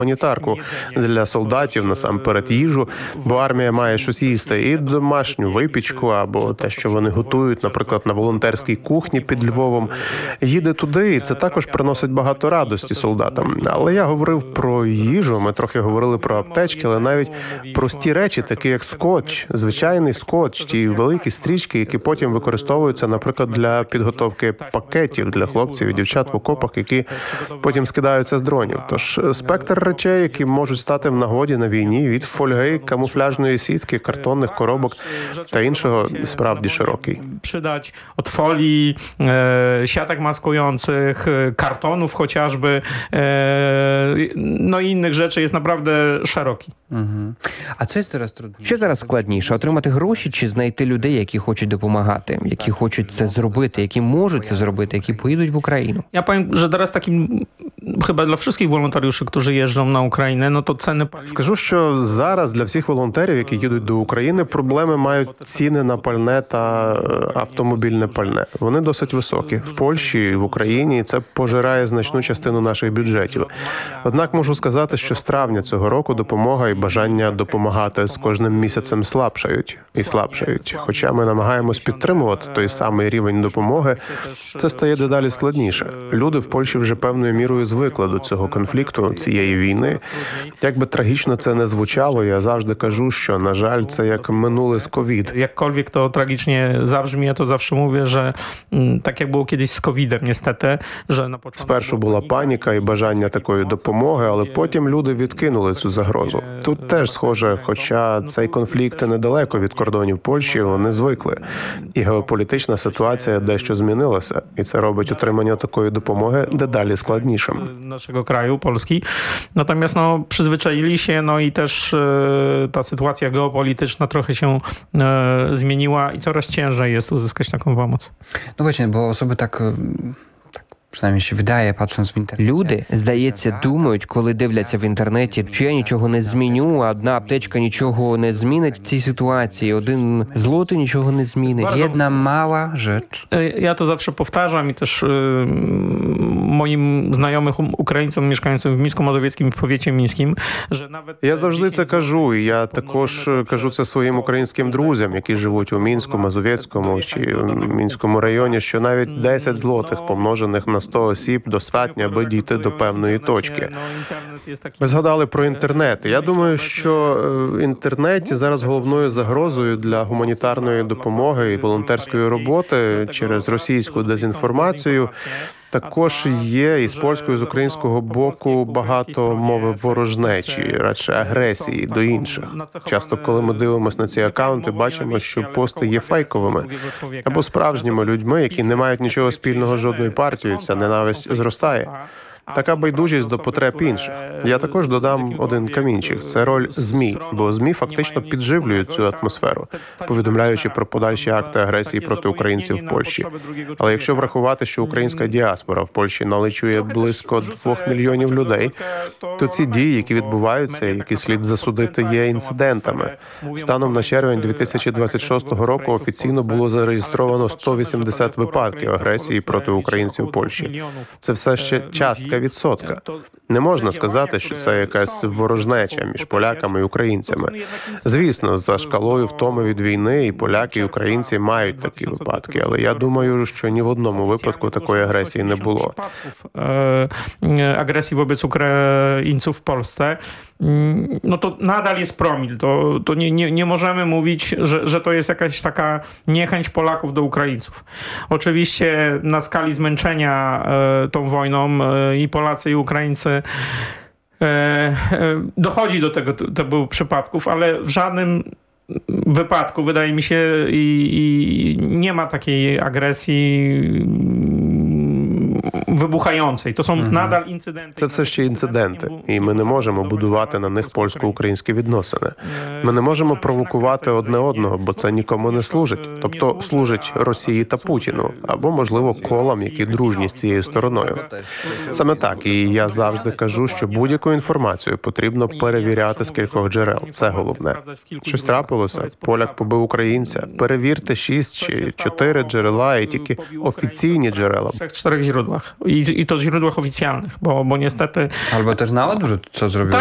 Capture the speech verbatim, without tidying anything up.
гуманітарку для солдатів, насамперед їжу, бо армія має щось їсти, і домашню випічку або те, що вони готують, наприклад, на волонтерській кухні під Львовом. Їде туди, і це також приносить багато радості солдатам. Але я говорив про їжу, ми трохи говорили про аптечки, але навіть прості речі, такі як скотч, звичайний скотч, ті великі стрічки, які потім використовуються, наприклад, для підготовки пакетів для хлопців і дівчат в окопах, які потім скидаються з дронів. Тож спектр речей, які можуть стати в нагоді на війні, від фольги, камуфляжної сітки, картонних коробок та іншого, справді широкий. Przydać od folii, e, siatek maskujących, kartonów chociażby, e, no i innych rzeczy jest naprawdę szeroki. Угу. А це зараз трудніше? Що зараз складніше? Отримати гроші чи знайти людей, які хочуть допомагати, які хочуть це зробити, які можуть це зробити, які поїдуть в Україну? Ja powiem, że teraz takim chyba dla wszystkich wolontariuszy, którzy jeżdżą na Ukrainę, no to ceny paliwa. Скажу, що зараз для всіх волонтерів, які їдуть до України, проблеми мають ціни на пальне та автомобільне пальне. Вони досить високі. В Польщі, в Україні це пожирає значну частину наших бюджетів. Однак можу сказати, що з травня цього року допомога і бажання допомагати з кожним місяцем слабшають і слабшають. Хоча ми намагаємось підтримувати той самий рівень допомоги, це стає дедалі складніше. Люди в Польщі вже певною мірою звикли до цього конфлікту, цієї війни. Як би трагічно це не звучало, я завжди кажу, що, на жаль, це як минуле з ковід. Jakkolwiek to tragicznie zabrzmi, ja to zawsze mówię, że tak jak było kiedyś z kowidem niestety, że na początku... Спершу була паніка і бажання такої допомоги, але потім люди відкинули цю загрозу. Тут теж схоже, хоча цей конфлікт недалеко від кордонів Польщі, вони звикли. І геополітична ситуація дещо змінилася, і це робить отримання такої допомоги дедалі складнішим. Naszego kraju, Polski. Natomiast no, przyzwyczaili się, no i też e, ta sytuacja geopolityczna trochę się e, zmieniła i coraz ciężej jest uzyskać taką pomoc. Ну, właśnie, bo osoby tak, tak przynajmniej się wydaje, patrząc w internecie. Люди, здається, думають, коли дивляться в інтернеті, що я нічого не зміню, а одна аптечка нічого не змінить в цій ситуації, один злотий нічого не змінить. Jedna mała rzecz. E, Ja to zawsze powtarzam i też e, moim znajomych um- Ukraińcom mieszkającym w Mińsku Mazowieckim i w powiecie mińskim, że nawet... Я завжди це кажу, і я також кажу це своїм українським друзям, які живуть у Мінську, Мазовецькому чи Мінському районі, що навіть десять злотих, помножених на сто осіб, достатньо, аби дійти до певної точки. Ви згадали про інтернет. Я думаю, що в інтернеті зараз головною загрозою для гуманітарної допомоги і волонтерської роботи через російську дезінформацію також є і з польського, і з українського боку багато мови ворожнечі, радше агресії до інших. Часто, коли ми дивимося на ці акаунти, бачимо, що пости є фейковими або справжніми людьми, які не мають нічого спільного з жодною партією. Ця ненависть зростає. Така байдужість до потреб інших. Я також додам один камінчик – це роль ЗМІ, бо ЗМІ фактично підживлюють цю атмосферу, повідомляючи про подальші акти агресії проти українців в Польщі. Але якщо врахувати, що українська діаспора в Польщі налічує близько двох мільйонів людей, то ці дії, які відбуваються, які слід засудити, є інцидентами. Станом на червень дві тисячі двадцять шостого року офіційно було зареєстровано сто вісімдесят випадків агресії проти українців в Польщі. Це все ще частка відсотка. Не можна сказати, що це якась ворожнеча між поляками і українцями. Звісно, за шкалою втоми від війни і поляки, і українці мають такі випадки, але я думаю, що ні в одному випадку такої агресії не було. Agresji wobec Ukraińców w Polsce, no to nadal jest promil. To, to nie, nie, nie możemy mówić, że, że to jest jakaś taka niechęć Polaków do Ukraińców. Oczywiście na skali zmęczenia e, tą wojną e, i Polacy, i Ukraińcy e, e, dochodzi do tego typu przypadków, ale w żadnym wypadku, wydaje mi się, i, i nie ma takiej agresji вибухającej. То są надal інциденти. Це все ще інциденти, і ми не можемо будувати на них польсько-українські відносини. Ми не можемо провокувати одне одного, бо це нікому не служить. Тобто служить Росії та Путіну, або, можливо, колам, які дружні з цією стороною. Саме так, і я завжди кажу, що будь-яку інформацію потрібно перевіряти з кількох джерел. Це головне. Щось трапилося, поляк побив українця. Перевірте шість чи чотири джерела, і тільки офіційні джерела. W czterech źródłach. I, i to źródłach oficjalnych, bo, bo niestety Albo też na odwrót, co zrobił